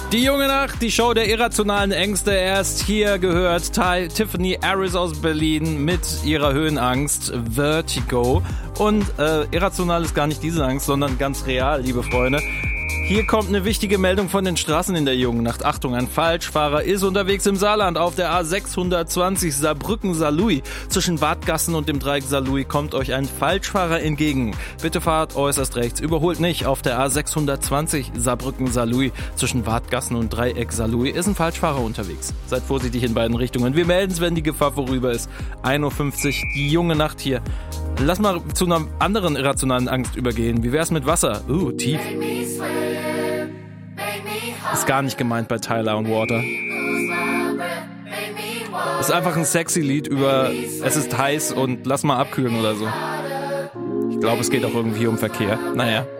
Die junge Nacht, die Show der irrationalen Ängste. Erst hier gehört Tiffany Harris aus Berlin mit ihrer Höhenangst Vertigo. Und irrational ist gar nicht diese Angst, sondern ganz real, liebe Freunde. Hier kommt eine wichtige Meldung von den Straßen in der jungen Nacht. Achtung, ein Falschfahrer ist unterwegs im Saarland auf der A620 Saarbrücken-Saarlouis. Zwischen Wadgassen und dem Dreieck Saarlouis kommt euch ein Falschfahrer entgegen. Bitte fahrt äußerst rechts. Überholt nicht. Auf der A620 Saarbrücken-Saarlouis zwischen Wadgassen und Dreieck Saarlouis ist ein Falschfahrer unterwegs. Seid vorsichtig in beiden Richtungen. Wir melden es, wenn die Gefahr vorüber ist. 1:50 Uhr, die junge Nacht hier. Lass mal zu einer anderen irrationalen Angst übergehen. Wie wär's mit Wasser? Tief. Ist gar nicht gemeint bei Tyler und Water. Ist einfach ein sexy Lied über es ist heiß und lass mal abkühlen oder so. Ich glaube, es geht auch irgendwie um Verkehr. Naja.